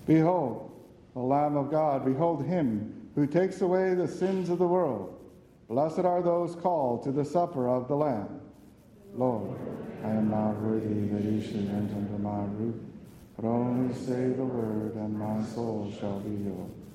Behold, the Lamb of God. Behold him who takes away the sins of the world. Blessed are those called to the supper of the Lamb. Lord, I am not worthy that you should enter under my roof, but only say the word, and my soul shall be healed.